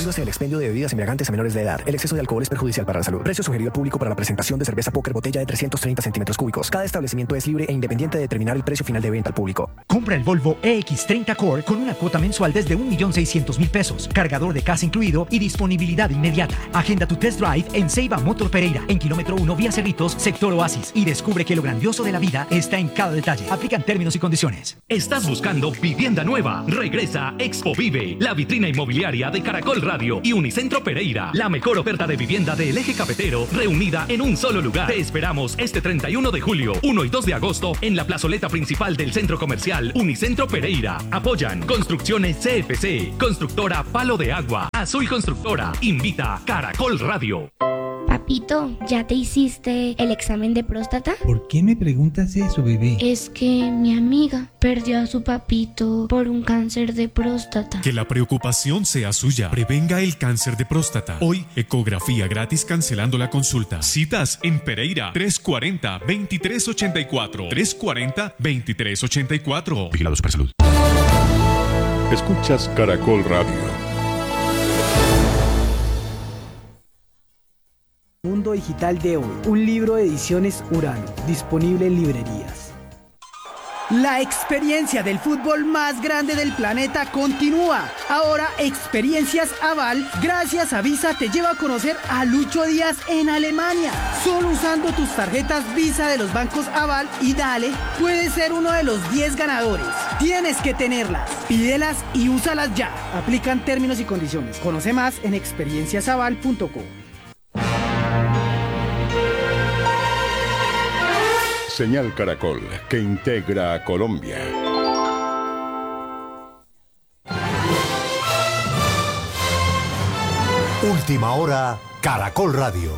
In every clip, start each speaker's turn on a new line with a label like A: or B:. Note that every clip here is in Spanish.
A: abuso hacia el expendio de bebidas embriagantes a menores de edad. El exceso de alcohol es perjudicial para la salud. Precio sugerido al público para la presentación de cerveza Póker botella de 330 centímetros cúbicos. Cada establecimiento es libre e independiente de determinar el precio final de venta al público.
B: Compra el Volvo EX30 Core con una cuota mensual desde 1.600.000 pesos, cargador de casa incluido y disponibilidad inmediata. Agenda tu test drive en Ceiba Motor Pereira, en kilómetro 1 vía Cerritos, sector Oasis, y descubre que lo grandioso de la vida está en cada detalle. Aplican términos y condiciones.
C: ¿Estás buscando vivienda nueva? Regresa Expo Vive, la vitrina inmobiliaria de Caracol Radio y Unicentro Pereira. La mejor oferta de vivienda del eje cafetero reunida en un solo lugar. Te esperamos este 31 de julio, 1 y 2 de agosto en la plazoleta principal del centro comercial Unicentro Pereira. Apoyan Construcciones CFC, Constructora Palo de Agua, Azul Constructora. Invita Caracol Radio.
D: Papito, ¿ya te hiciste el examen de próstata?
E: ¿Por qué me preguntas eso, bebé?
D: Es que mi amiga perdió a su papito por un cáncer de próstata.
F: Que la preocupación sea suya. Prevenga el cáncer de próstata. Hoy, ecografía gratis cancelando la consulta. Citas en Pereira, 340-2384. 340-2384.
G: Vigilado Supersalud. Escuchas Caracol Radio.
H: Mundo Digital de hoy, un libro de ediciones Urano, disponible en librerías. La experiencia del fútbol más grande del planeta continúa. Ahora Experiencias Aval, gracias a Visa, te lleva a conocer a Lucho Díaz en Alemania. Solo usando tus tarjetas Visa de los bancos Aval y Dale, puedes ser uno de los 10 ganadores. Tienes que tenerlas, pídelas y úsalas ya. Aplican términos y condiciones. Conoce más en experienciasaval.com.
G: Señal Caracol, que integra a Colombia.
I: Última hora, Caracol Radio.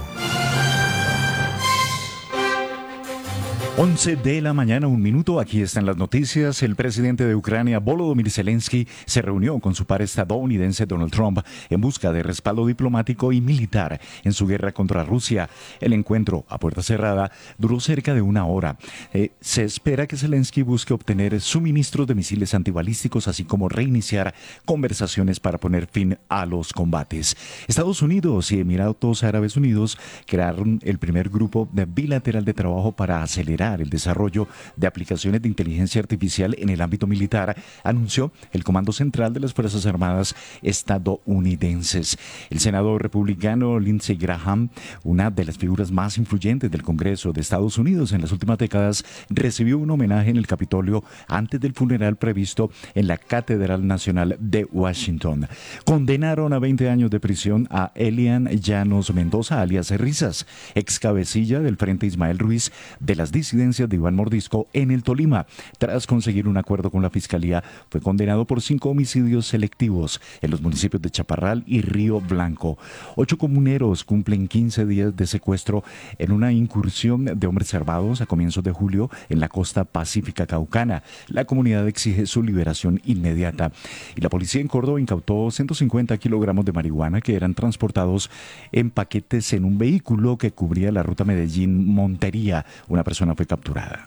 J: 11 de la mañana, 1 minuto. Aquí están las noticias. El presidente de Ucrania, Volodymyr Zelensky, se reunió con su par estadounidense Donald Trump en busca de respaldo diplomático y militar en su guerra contra Rusia. El encuentro a puerta cerrada duró cerca de 1 hora. Se espera que Zelensky busque obtener suministros de misiles antibalísticos, así como reiniciar conversaciones para poner fin a los combates. Estados Unidos y Emiratos Árabes Unidos crearon el primer grupo bilateral de trabajo para acelerar el desarrollo de aplicaciones de inteligencia artificial en el ámbito militar, anunció el Comando Central de las Fuerzas Armadas estadounidenses. El senador republicano Lindsey Graham, una de las figuras más influyentes del Congreso de Estados Unidos en las últimas décadas, recibió un homenaje en el Capitolio antes del funeral previsto en la Catedral Nacional de Washington. Condenaron a 20 años de prisión a Elian Llanos Mendoza, alias Risas, ex cabecilla del Frente Ismael Ruiz de las disidencias de Iván Mordisco en el Tolima. Tras conseguir un acuerdo con la Fiscalía, fue condenado por 5 homicidios selectivos en los municipios de Chaparral y Río Blanco. 8 comuneros cumplen 15 días de secuestro en una incursión de hombres armados a comienzos de julio en la costa pacífica caucana. La comunidad exige su liberación inmediata. Y la policía en Córdoba incautó 150 kilogramos de marihuana que eran transportados en paquetes en un vehículo que cubría la ruta Medellín-Montería. Una persona fue capturada.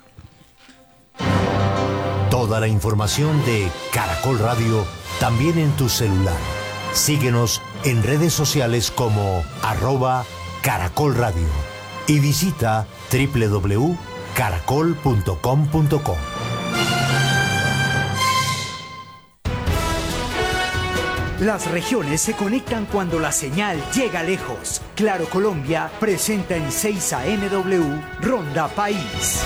I: Toda la información de Caracol Radio también en tu celular. Síguenos en redes sociales como @Caracol Radio y visita www.caracol.com.co.
B: Las regiones se conectan cuando la señal llega lejos. Claro Colombia presenta en 6 AM Ronda País.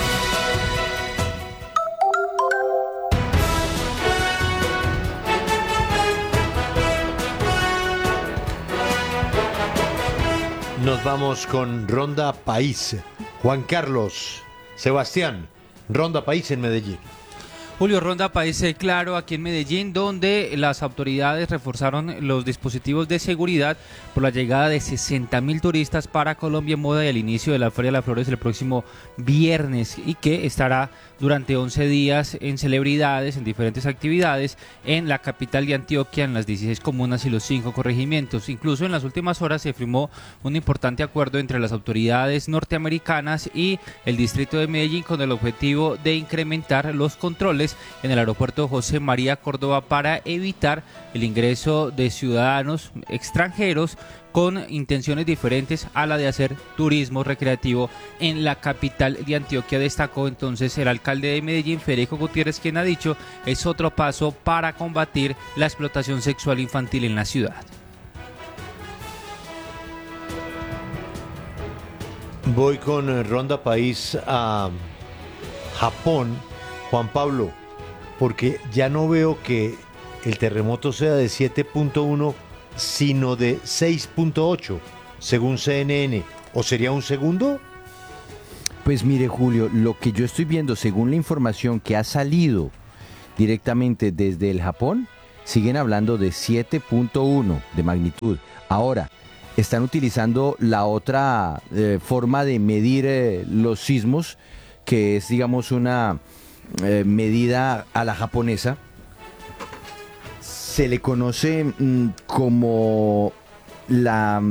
K: Nos vamos con Ronda País. Juan Carlos, Sebastián, Ronda País en Medellín.
L: Julio, Ronda País Claro aquí en Medellín, donde las autoridades reforzaron los dispositivos de seguridad por la llegada de 60.000 turistas para Colombia en Moda y el inicio de la Feria de las Flores el próximo viernes, y que estará durante 11 días en celebridades, en diferentes actividades en la capital de Antioquia, en las 16 comunas y los 5 corregimientos. Incluso en las últimas horas se firmó un importante acuerdo entre las autoridades norteamericanas y el distrito de Medellín con el objetivo de incrementar los controles controles en el aeropuerto José María Córdoba para evitar el ingreso de ciudadanos extranjeros con intenciones diferentes a la de hacer turismo recreativo en la capital de Antioquia. Destacó entonces el alcalde de Medellín, Federico Gutiérrez, quien ha dicho es otro paso para combatir la explotación sexual infantil en la ciudad.
K: Voy con Ronda País a Japón, Juan Pablo, porque ya no veo que el terremoto sea de 7.1, sino de 6.8, según CNN. ¿O sería un segundo?
M: Pues mire, Julio, lo que yo estoy viendo, según la información que ha salido directamente desde el Japón, siguen hablando de 7.1 de magnitud. Ahora, están utilizando la otra forma de medir los sismos, que es, digamos, una medida a la japonesa. Se le conoce como la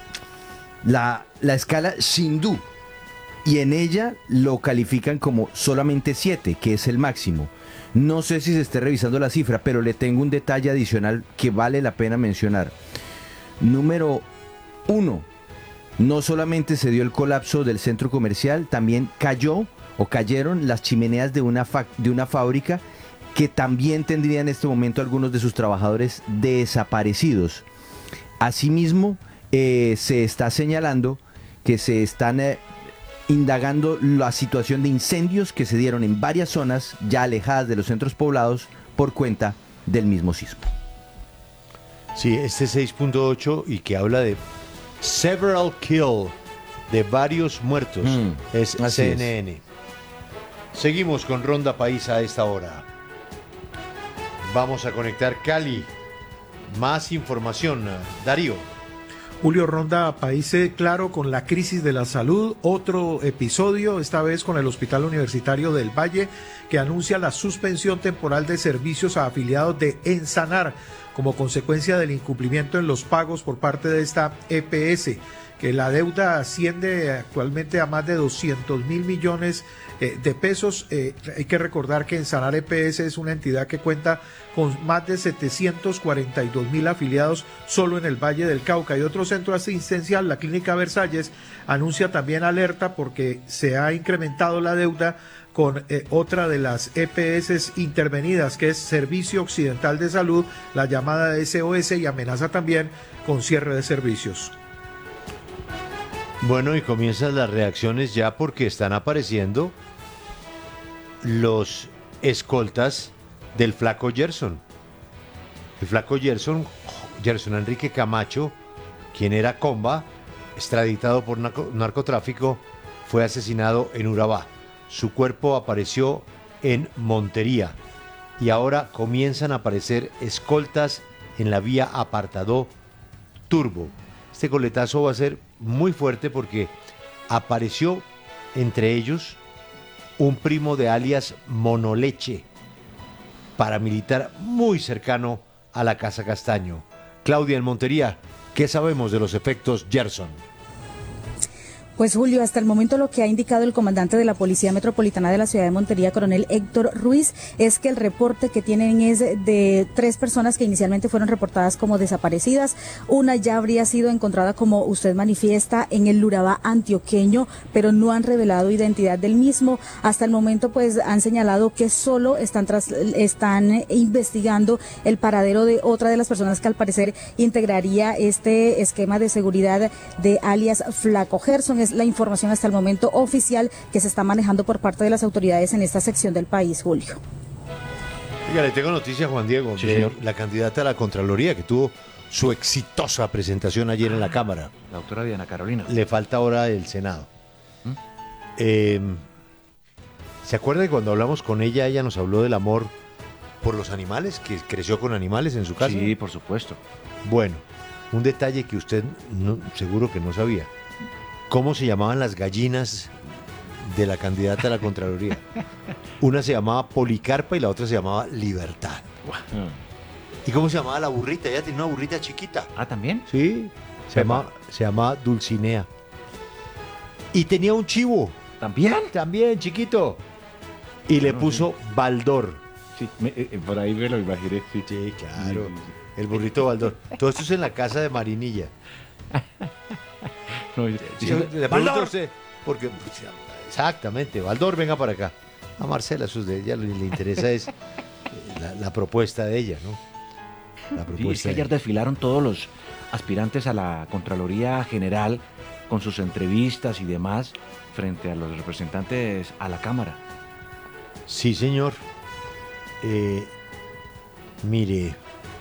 M: escala Shindú, y en ella lo califican como solamente 7, que es el máximo. No sé si se esté revisando la cifra, pero le tengo un detalle adicional que vale la pena mencionar. Número 1. No solamente se dio el colapso del centro comercial, también cayeron las chimeneas de una fábrica que también tendría en este momento algunos de sus trabajadores desaparecidos. Asimismo, se está señalando que se están indagando la situación de incendios que se dieron en varias zonas ya alejadas de los centros poblados por cuenta del mismo sismo.
K: Sí, este 6.8 y que habla de several kill, de varios muertos, es CNN. Seguimos con Ronda País a esta hora. Vamos a conectar Cali. Más información, Darío.
N: Julio, Ronda País claro con la crisis de la salud. Otro episodio, esta vez con el Hospital Universitario del Valle, que anuncia la suspensión temporal de servicios a afiliados de Ensanar como consecuencia del incumplimiento en los pagos por parte de esta EPS, que la deuda asciende actualmente a más de 200 mil millones de pesos. Hay que recordar que Ensanar EPS es una entidad que cuenta con más de 742 mil afiliados solo en el Valle del Cauca. Y otro centro asistencial, la Clínica Versalles, anuncia también alerta porque se ha incrementado la deuda con otra de las EPS intervenidas, que es Servicio Occidental de Salud, la llamada SOS, y amenaza también con cierre de servicios.
K: Bueno, y comienzan las reacciones ya porque están apareciendo los escoltas del flaco Gerson. El flaco Gerson Enrique Camacho, quien era comba, extraditado por narcotráfico, fue asesinado en Urabá. Su cuerpo apareció en Montería y ahora comienzan a aparecer escoltas en la vía Apartadó Turbo. Este coletazo va a ser muy fuerte porque apareció entre ellos un primo de alias Monoleche, paramilitar muy cercano a la Casa Castaño. Claudia, en Montería, ¿qué sabemos de los efectos Gerson?
O: Pues Julio, hasta el momento lo que ha indicado el comandante de la Policía Metropolitana de la ciudad de Montería, coronel Héctor Ruiz, es que el reporte que tienen es de 3 personas que inicialmente fueron reportadas como desaparecidas. Una ya habría sido encontrada, como usted manifiesta, en el Urabá antioqueño, pero no han revelado identidad del mismo. Hasta el momento pues han señalado que solo están investigando el paradero de otra de las personas que al parecer integraría este esquema de seguridad de alias Flaco Gerson. Es la información hasta el momento oficial que se está manejando por parte de las autoridades en esta sección del país, Julio.
K: Oiga, le tengo noticia, Juan Diego,
J: Sí,
K: de
J: señor.
K: la candidata a la Contraloría que tuvo su exitosa presentación ayer en la Cámara.
J: La doctora Diana Carolina.
K: Le falta ahora el Senado. ¿Se acuerda que cuando hablamos con ella nos habló del amor por los animales, que creció con animales en su casa?
J: Sí, por supuesto.
K: Bueno, un detalle que usted seguro que no sabía. ¿Cómo se llamaban las gallinas de la candidata a la Contraloría? Una se llamaba Policarpa y la otra se llamaba Libertad. ¿Y cómo se llamaba la burrita? Ella tenía una burrita chiquita.
J: ¿Ah, también?
K: Sí, se llamaba Dulcinea. Y tenía un chivo.
J: ¿También?
K: También, chiquito. Y le puso Baldor.
J: Sí, por ahí me lo imaginé.
K: Sí, claro. El burrito Baldor. Todo esto es en la casa de Marinilla.
J: No,
K: le pregunto a usted, porque exactamente, Baldor, venga para acá. A Marcela, eso de ella le interesa es la propuesta de ella, ¿no? La
P: Sí, es
K: propuesta
P: que
K: de
P: ayer
K: ella.
P: desfilaron todos los aspirantes a la Contraloría General con sus entrevistas y demás frente a los representantes a la Cámara.
K: Sí, señor. Mire,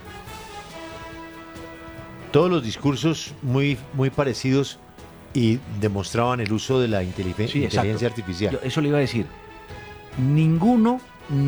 K: todos los discursos muy parecidos y demostraban el uso de la inteligencia
P: exacto.
K: artificial.
P: Eso le iba a decir. Ninguno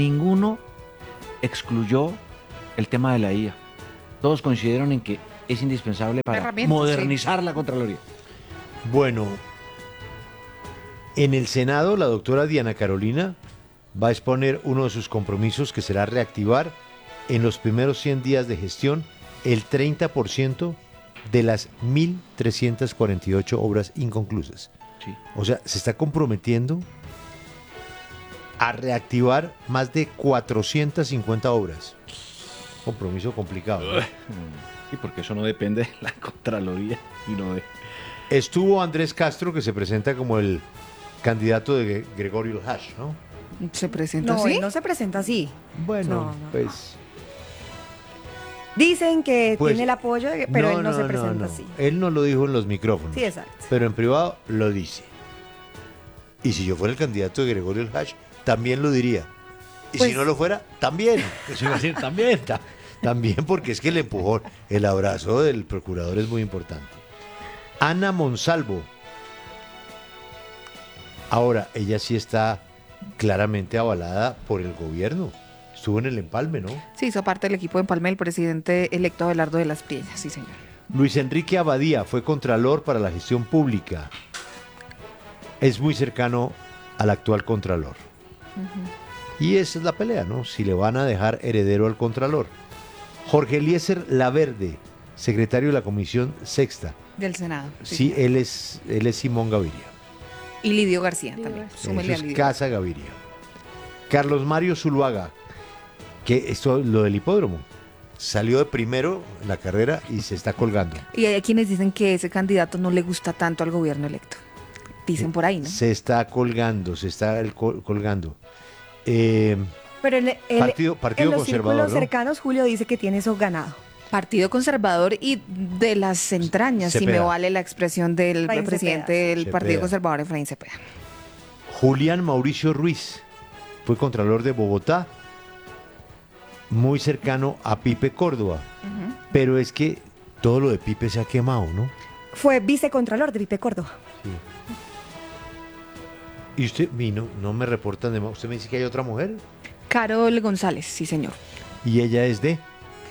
P: excluyó el tema de la IA. Todos coincidieron en que es indispensable para
K: Herramienta,
P: modernizar la Contraloría.
K: Bueno, en el Senado la doctora Diana Carolina va a exponer uno de sus compromisos, que será reactivar en los primeros 100 días de gestión el 30% de las 1.348 obras inconclusas.
P: Sí.
K: O sea, se está comprometiendo a reactivar más de 450 obras. Compromiso complicado, ¿no?
P: Sí, porque eso no depende de la Contraloría, sino de...
K: Estuvo Andrés Castro, que se presenta como el candidato de Gregorio Hash, ¿no?
Q: ¿Se presenta
R: No,
Q: así?
R: él no se presenta así.
K: Bueno, pues...
R: Dicen que
K: Pues,
R: tiene el apoyo, pero él no se presenta así.
K: Él no lo dijo en los micrófonos.
R: Sí, exacto.
K: Pero en privado lo dice. Y si yo fuera el candidato de Gregorio Hash, también lo diría. Y
R: Pues-
K: si no lo fuera, también. Eso iba a decir también. También, porque es que el empujón, el abrazo del procurador es muy importante. Ana Monsalvo. Ahora, ella sí está claramente avalada por el gobierno. Estuvo en el empalme, ¿no?
Q: Sí, hizo parte del equipo de Empalme el presidente electo Abelardo de las Priellas, sí, señor.
K: Luis Enrique Abadía fue contralor para la gestión pública. Es muy cercano al actual contralor. Y esa es la pelea, ¿no? Si le van a dejar heredero al contralor. Jorge Eliezer Laverde, secretario de la Comisión Sexta.
Q: Del Senado.
K: Sí, él es Simón Gaviria.
Q: Y Lidio García también. Súmele a
K: Eso es
Q: Lidio.
K: Casa Gaviria. Carlos Mario Zuluaga, que esto, lo del hipódromo, salió de primero en la carrera y se está colgando.
Q: Y hay quienes dicen que ese candidato no le gusta tanto al gobierno electo. Dicen por ahí, ¿no?
K: Se está colgando, colgando.
R: Pero
K: Partido
R: en los
K: conservador,
R: círculos
K: ¿no?
R: cercanos, Julio dice que tiene eso ganado.
Q: Partido Conservador y de las entrañas, si me
K: Cepeda.
Q: vale la expresión del
R: Efraín
Q: presidente
R: Cepeda.
Q: del
K: Cepeda.
Q: Partido Conservador, Efraín Cepeda.
K: Julián Mauricio Ruiz fue contralor de Bogotá, muy cercano a Pipe Córdoba. Pero es que todo lo de Pipe se ha quemado, ¿no?
R: Fue vicecontralor de Pipe Córdoba.
K: Y usted, no me reportan de más. Usted me dice que hay otra mujer
Q: Carol González, sí, señor.
K: y ella es de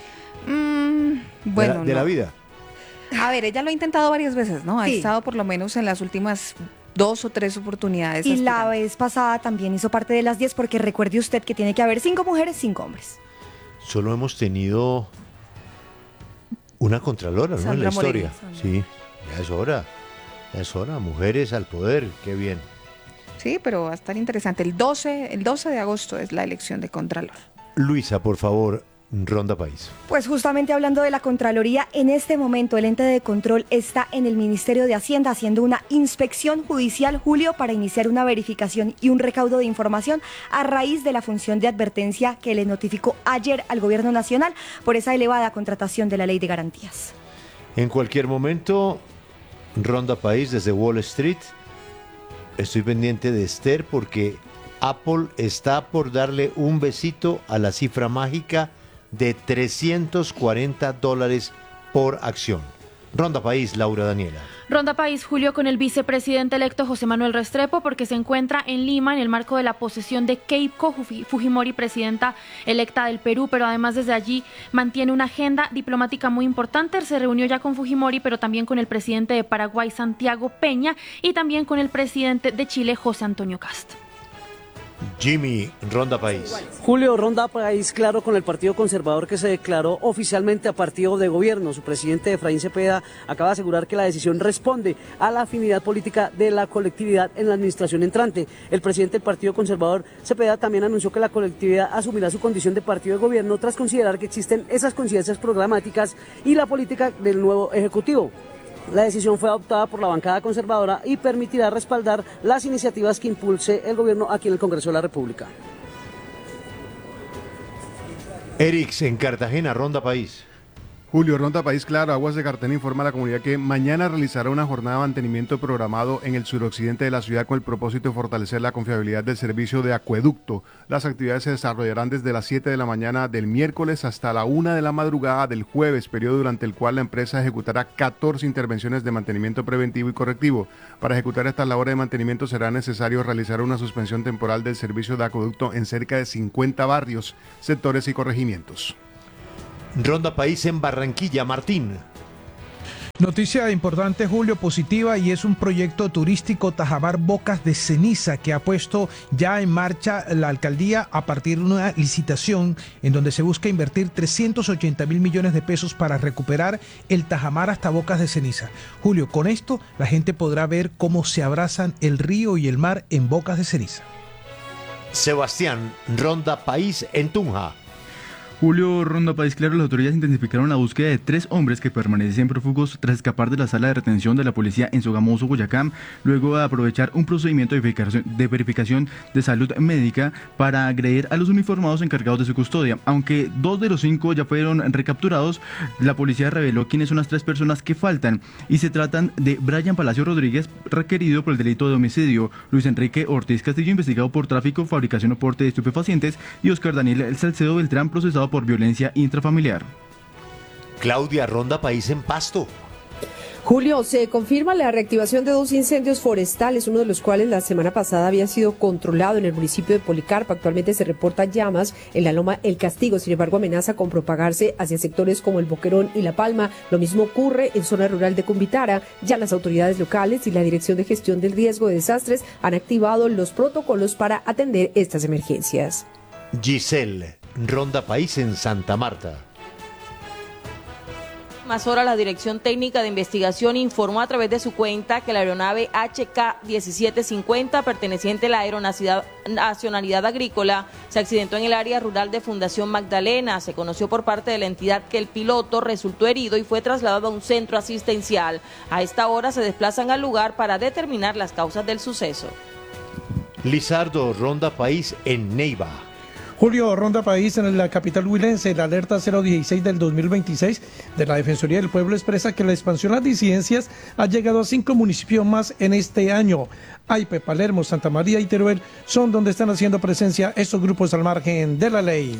Q: Bueno,
K: de la
Q: no.
K: vida.
Q: A ver, ella lo ha intentado varias veces, ¿no? Ha
R: Sí.
Q: estado por lo menos en las últimas 2 o 3 oportunidades.
R: Y la
Q: aspirando.
R: vez pasada también hizo parte de las 10 porque recuerde usted que tiene que haber 5 mujeres, 5 hombres.
K: Solo hemos tenido una contralora, ¿no? En
R: Sandra
K: la historia.
R: Moreira, Sandra.
K: Sí, ya es hora. Ya es hora. Mujeres al poder. Qué bien.
Q: Sí, pero va a estar interesante. El 12 de agosto es la elección de Contralor.
K: Luisa, por favor, ronda país.
R: Pues justamente hablando de la Contraloría, en este momento el ente de control está en el Ministerio de Hacienda haciendo una inspección judicial, Julio, para iniciar una verificación y un recaudo de información a raíz de la función de advertencia que le notificó ayer al Gobierno Nacional por esa elevada contratación de la Ley de Garantías.
K: En cualquier momento, ronda país desde Wall Street. Estoy pendiente de Esther porque Apple está por darle un besito a la cifra mágica de $340 por acción. Ronda país, Laura Daniela.
S: Ronda País, Julio, con el vicepresidente electo José Manuel Restrepo, porque se encuentra en Lima en el marco de la posesión de Keiko Fujimori, presidenta electa del Perú, pero además desde allí mantiene una agenda diplomática muy importante. Se reunió ya con Fujimori, pero también con el presidente de Paraguay, Santiago Peña, y también con el presidente de Chile, José Antonio Cast.
K: Jimmy, Ronda País.
T: Julio, Ronda País, claro, con el Partido Conservador que se declaró oficialmente a partido de gobierno. Su presidente, Efraín Cepeda, acaba de asegurar que la decisión responde a la afinidad política de la colectividad en la administración entrante. El presidente del Partido Conservador, Cepeda, también anunció que la colectividad asumirá su condición de partido de gobierno tras considerar que existen esas coincidencias programáticas y la política del nuevo Ejecutivo. La decisión fue adoptada por la bancada conservadora y permitirá respaldar las iniciativas que impulse el gobierno aquí en el Congreso de la República.
K: Erix, en Cartagena, Ronda País.
U: Julio, Ronda País, claro, Aguas de Cartagena informa a la comunidad que mañana realizará una jornada de mantenimiento programado en el suroccidente de la ciudad con el propósito de fortalecer la confiabilidad del servicio de acueducto. Las actividades se desarrollarán desde las 7 de la mañana del miércoles hasta la 1 de la madrugada del jueves, periodo durante el cual la empresa ejecutará 14 intervenciones de mantenimiento preventivo y correctivo. Para ejecutar estas labores de mantenimiento será necesario realizar una suspensión temporal del servicio de acueducto en cerca de 50 barrios, sectores y corregimientos.
K: Ronda País en Barranquilla, Martín.
V: Noticia importante, Julio, positiva, y es un proyecto turístico Tajamar Bocas de Ceniza que ha puesto ya en marcha la alcaldía a partir de una licitación en donde se busca invertir 380.000 millones de pesos para recuperar el Tajamar hasta Bocas de Ceniza. Julio, con esto la gente podrá ver cómo se abrazan el río y el mar en Bocas de Ceniza.
K: Sebastián, Ronda País en Tunja.
W: Julio, Ronda País, claro, las autoridades intensificaron la búsqueda de 3 hombres que permanecían prófugos tras escapar de la sala de retención de la policía en Sogamoso, Boyacá, luego de aprovechar un procedimiento de verificación de salud médica para agredir a los uniformados encargados de su custodia. Aunque 2 de los 5 ya fueron recapturados, la policía reveló quiénes son las 3 personas que faltan, y se tratan de Brian Palacio Rodríguez, requerido por el delito de homicidio, Luis Enrique Ortiz Castillo, investigado por tráfico, fabricación o porte de estupefacientes, y Oscar Daniel Salcedo Beltrán, procesado por violencia intrafamiliar.
K: Claudia, Ronda País en Pasto.
X: Julio, se confirma la reactivación de 2 incendios forestales, uno de los cuales la semana pasada había sido controlado en el municipio de Policarpa. Actualmente se reporta llamas en la loma El Castigo, sin embargo amenaza con propagarse hacia sectores como El Boquerón y La Palma. Lo mismo ocurre en zona rural de Cumbitara. Ya las autoridades locales y la Dirección de Gestión del Riesgo de Desastres han activado los protocolos para atender estas emergencias.
K: Giselle, Ronda País en Santa Marta.
Y: Más hora, la Dirección Técnica de Investigación informó a través de su cuenta que la aeronave HK-1750, perteneciente a la Nacionalidad Agrícola, se accidentó en el área rural de Fundación Magdalena. Se conoció por parte de la entidad que el piloto resultó herido y fue trasladado a un centro asistencial. A esta hora se desplazan al lugar para determinar las causas del suceso.
K: Lizardo, Ronda País en Neiva.
V: Julio, Ronda País en la capital huilense. La alerta 016 del 2026 de la Defensoría del Pueblo expresa que la expansión a las disidencias ha llegado a 5 municipios más en este año. Aipe, Palermo, Santa María y Teruel son donde están haciendo presencia estos grupos al margen de la ley.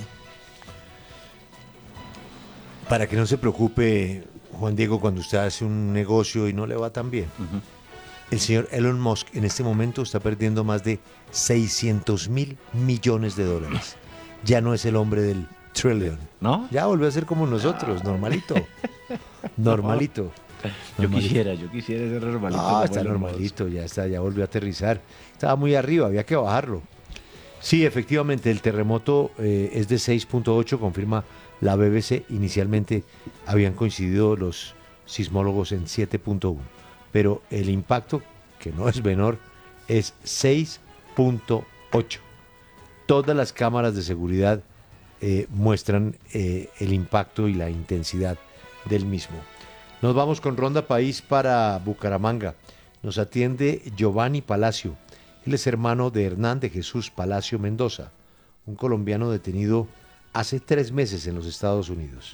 K: Para que no se preocupe, Juan Diego, cuando usted hace un negocio y no le va tan bien. El señor Elon Musk en este momento está perdiendo más de 600.000 millones de dólares. Ya no es el hombre del trillion, ¿no? Ya volvió a ser como nosotros, normalito. Normalito.
P: Yo quisiera ser normalito.
K: Ah, está normalito, ya está, ya volvió a aterrizar. Estaba muy arriba, había que bajarlo. Sí, efectivamente, el terremoto es de 6.8, confirma la BBC. Inicialmente habían coincidido los sismólogos en 7.1, pero el impacto, que no es menor, es 6.8. Todas las cámaras de seguridad muestran el impacto y la intensidad del mismo. Nos vamos con Ronda País para Bucaramanga. Nos atiende Giovanni Palacio. Él es hermano de Hernán de Jesús Palacio Mendoza, un colombiano detenido hace 3 meses en los Estados Unidos.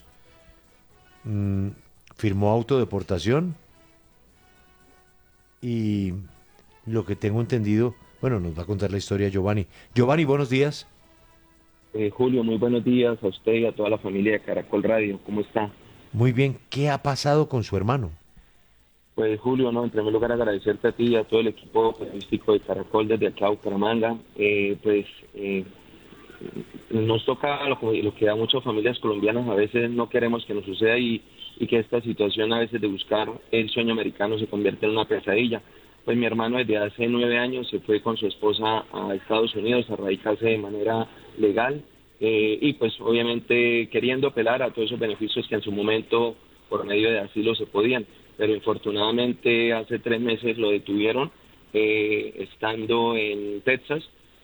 K: Firmó autodeportación y lo que tengo entendido, bueno, nos va a contar la historia Giovanni. Giovanni, buenos días.
Z: Julio, muy buenos días a usted y a toda la familia de Caracol Radio. ¿Cómo está?
K: Muy bien. ¿Qué ha pasado con su hermano?
Z: Pues Julio, en primer lugar agradecerte a ti y a todo el equipo periodístico de Caracol desde acá, Bucaramanga. Nos toca lo que a muchas familias colombianas a veces no queremos que nos suceda y que esta situación a veces de buscar el sueño americano se convierte en una pesadilla. pues mi hermano desde hace 9 años se fue con su esposa a Estados Unidos a radicarse de manera legal y pues obviamente queriendo apelar a todos esos beneficios que en su momento por medio de asilo se podían, pero infortunadamente hace 3 meses lo detuvieron estando en Texas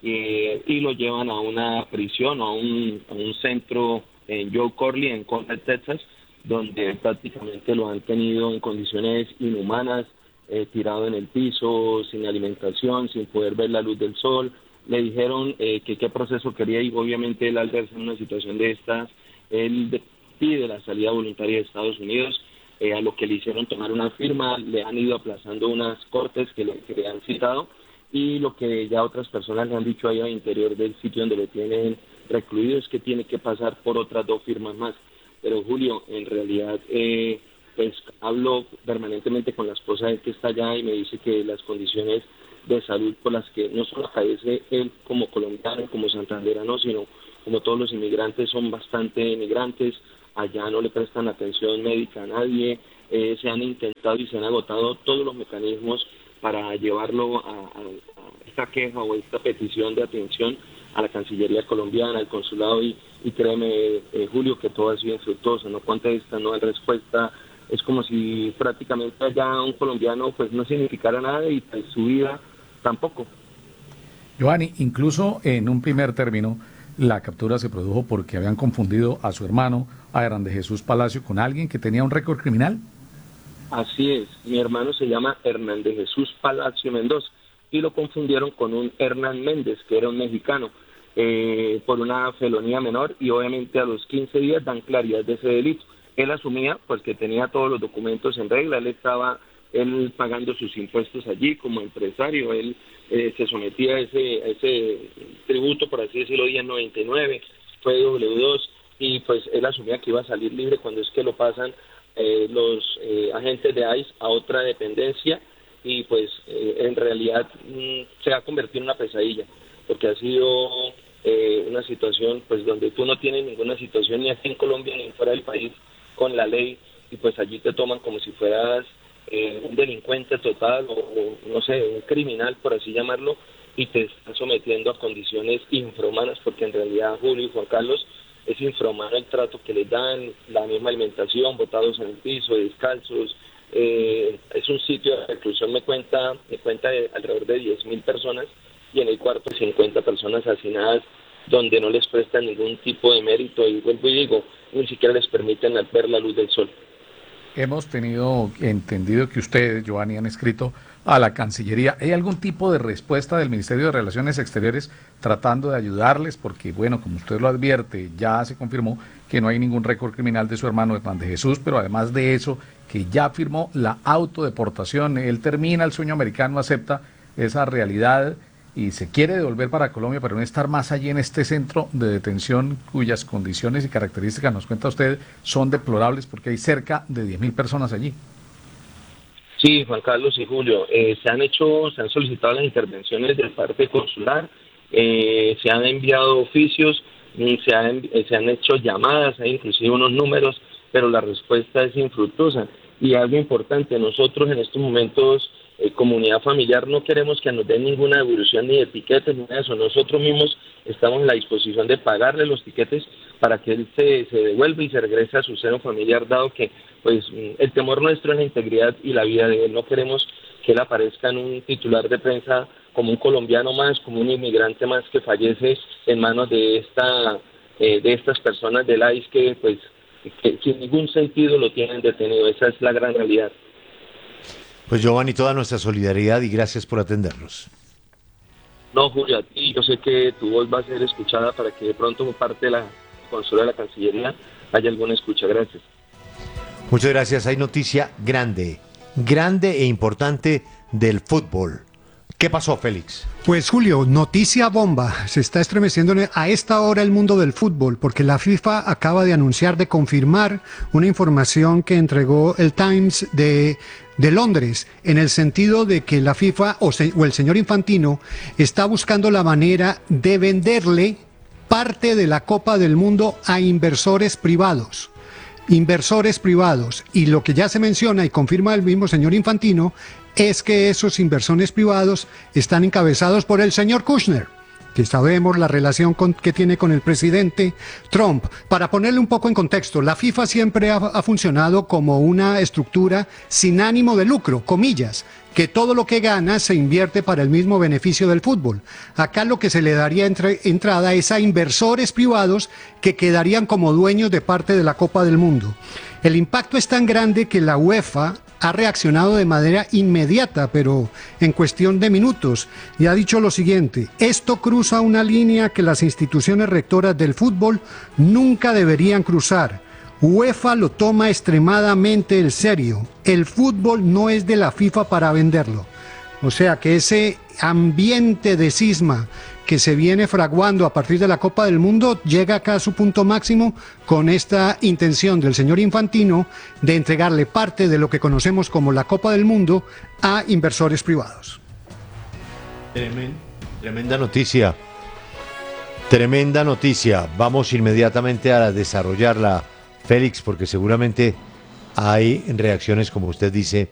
Z: y lo llevan a una prisión o a un centro en Joe Corley, en Conrad, Texas, donde prácticamente lo han tenido en condiciones inhumanas, tirado en el piso, sin alimentación, sin poder ver la luz del sol. Le dijeron que qué proceso quería y obviamente él al verse en una situación de estas, él pide la salida voluntaria de Estados Unidos, a lo que le hicieron tomar una firma, le han ido aplazando unas cortes que le han citado y lo que ya otras personas le han dicho ahí al interior del sitio donde lo tienen recluido es que tiene que pasar por otras 2 firmas más. Pero Julio, en realidad, pues hablo permanentemente con la esposa de él que está allá y me dice que las condiciones de salud por las que no solo padece él como colombiano, como santanderano, sino como todos los inmigrantes son bastante inmigrantes, allá no le prestan atención médica a nadie, se han intentado y se han agotado todos los mecanismos para llevarlo a esta queja o esta petición de atención a la Cancillería colombiana, al consulado y créeme, Julio, que todo ha sido infructuoso, no contesta, no hay respuesta, es como si prácticamente allá un colombiano pues no significara nada y pues su vida tampoco.
A: Giovanni, incluso en un primer término, la captura se produjo porque habían confundido a su hermano, a Hernán de Jesús Palacio, con alguien que tenía un récord criminal.
Z: Así es, mi hermano se llama Hernán de Jesús Palacio Mendoza y lo confundieron con un Hernán Méndez, que era un mexicano, por una felonía menor y obviamente a los 15 días dan claridad de ese delito. Él asumía pues que tenía todos los documentos en regla, él pagando sus impuestos allí como empresario, él se sometía a ese tributo, por así decirlo, 1099, fue W2 y pues él asumía que iba a salir libre cuando es que lo pasan los agentes de ICE a otra dependencia y pues en realidad se ha convertido en una pesadilla porque ha sido una situación pues donde tú no tienes ninguna situación ni aquí en Colombia ni fuera del país con la ley y pues allí te toman como si fueras un delincuente total o no sé, un criminal por así llamarlo y te están sometiendo a condiciones infrahumanas porque en realidad Julio y Juan Carlos es infrahumano el trato que les dan, la misma alimentación, botados en el piso, descalzos, es un sitio de reclusión, me cuenta de alrededor de 10.000 personas y en el cuarto 50 personas hacinadas donde no les prestan ningún tipo de mérito y vuelvo y digo, ni siquiera les permiten ver la luz del sol.
A: Hemos tenido entendido que ustedes, Giovanni, han escrito a la Cancillería. ¿Hay algún tipo de respuesta del Ministerio de Relaciones Exteriores tratando de ayudarles? Porque, bueno, como usted lo advierte, ya se confirmó que no hay ningún récord criminal de su hermano Hernán de Jesús, pero además de eso, que ya firmó la autodeportación. Él termina el sueño americano, acepta esa realidad y se quiere devolver para Colombia, pero no estar más allí en este centro de detención cuyas condiciones y características, nos cuenta usted, son deplorables porque hay cerca de 10.000 personas allí.
Z: Sí, Juan Carlos y Julio, se han solicitado las intervenciones del parte consular, se han enviado oficios, se han hecho llamadas, hay inclusive unos números, pero la respuesta es infructuosa. Y algo importante, nosotros en estos momentos, comunidad familiar, no queremos que nos den ninguna devolución ni de tiquetes ni nada de eso. Nosotros mismos estamos en la disposición de pagarle los tiquetes para que él se devuelva y se regrese a su seno familiar, dado que pues el temor nuestro es la integridad y la vida de él. No queremos que él aparezca en un titular de prensa como un colombiano más, como un inmigrante más que fallece en manos de estas personas del ICE que sin ningún sentido lo tienen detenido. Esa es la gran realidad.
K: Pues Giovanni, toda nuestra solidaridad y gracias por atendernos.
Z: No, Julio, a ti, yo sé que tu voz va a ser escuchada para que de pronto por parte de la consola de la Cancillería haya alguna escucha. Gracias.
K: Muchas gracias. Hay noticia grande e importante del fútbol. ¿Qué pasó, Félix?
C: Pues Julio, noticia bomba. Se está estremeciendo a esta hora el mundo del fútbol porque la FIFA acaba de anunciar, de confirmar una información que entregó el Times de Londres, en el sentido de que la FIFA o el señor Infantino está buscando la manera de venderle parte de la Copa del Mundo a inversores privados. Y lo que ya se menciona y confirma el mismo señor Infantino es que esos inversores privados están encabezados por el señor Kushner, que sabemos la relación que tiene con el presidente Trump. Para ponerle un poco en contexto, la FIFA siempre ha funcionado como una estructura sin ánimo de lucro, comillas, que todo lo que gana se invierte para el mismo beneficio del fútbol. Acá lo que se le daría entrada es a inversores privados que quedarían como dueños de parte de la Copa del Mundo. El impacto es tan grande que la UEFA ha reaccionado de manera inmediata, pero en cuestión de minutos, y ha dicho lo siguiente: esto cruza una línea que las instituciones rectoras del fútbol nunca deberían cruzar. UEFA lo toma extremadamente en serio. El fútbol no es de la FIFA para venderlo. O sea que ese ambiente de cisma que se viene fraguando a partir de la Copa del Mundo llega acá a su punto máximo con esta intención del señor Infantino de entregarle parte de lo que conocemos como la Copa del Mundo a inversores privados.
K: Tremenda noticia. Tremenda noticia. Vamos inmediatamente a desarrollarla, Félix, porque seguramente hay reacciones, como usted dice,